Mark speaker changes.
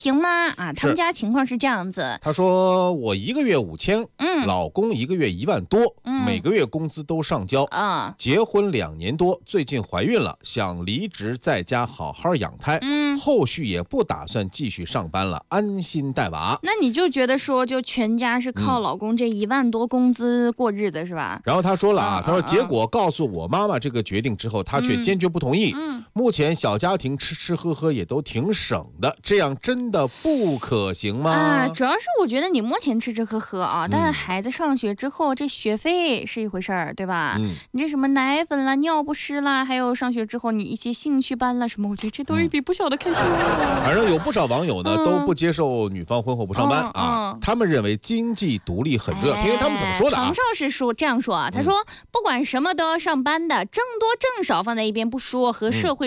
Speaker 1: 行吗？啊，他们家情况是这样子。
Speaker 2: 他说我1个月5000，老公1个月1万多，每个月工资都上交。结婚2年多，最近怀孕了，想离职在家好好养胎。后续也不打算继续上班了，安心带娃。
Speaker 1: 那你就觉得说，就全家是靠老公这1万多工资过日子是吧？
Speaker 2: 然后他说了他说结果告诉我妈妈这个决定之后，他却坚决不同意。目前小家庭吃吃喝喝也都挺省的，这样真的不可行吗？
Speaker 1: 主要是我觉得你目前吃吃喝喝啊，但是孩子上学之后，这学费是一回事儿，对吧？你这什么奶粉啦、尿不湿啦，还有上学之后你一些兴趣班啦什么，我觉得这都是一笔不小的开销。
Speaker 2: 反正有不少网友呢都不接受女方婚后不上班他们认为经济独立很重要。听听他们怎么说的。
Speaker 1: 唐少是说这样说啊，他说不管什么都要上班的，挣多挣少放在一边不说，和社会